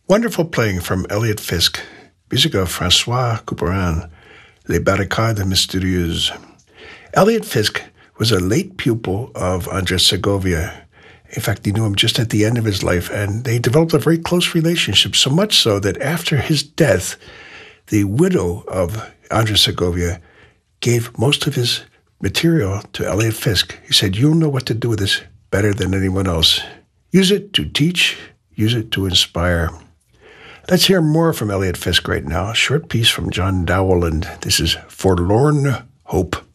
Wonderful playing from Elliott Fisk, music of François Couperin, Les Barricades Mystérieuses. Elliott Fisk was a late pupil of Andres Segovia. In fact, he knew him just at the end of his life, and they developed a very close relationship, so much so that after his death, the widow of Andres Segovia gave most of his material to Elliott Fisk. He said, "You'll know what to do with this better than anyone else. Use it to teach, use it to inspire." Let's hear more from Elliott Fisk right now. A short piece from John Dowland. This is Forlorn Hope.